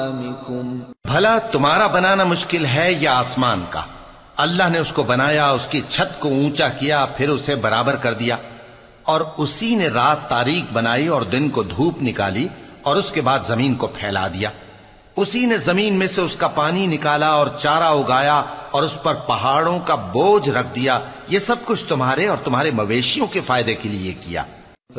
भला तुम्हारा बनाना मुश्किल है या आसमान का? अल्लाह ने उसको बनाया, उसकी छत को ऊंचा किया, फिर उसे बराबर कर दिया। और उसी ने रात तारीक बनाई और दिन को धूप निकाली, और उसके बाद जमीन को फैला दिया। उसी ने जमीन में से उसका पानी निकाला और चारा उगाया और उस पर पहाड़ों का बोझ रख दिया। ये सब कुछ तुम्हारे और तुम्हारे मवेशियों के फायदे के लिए किया।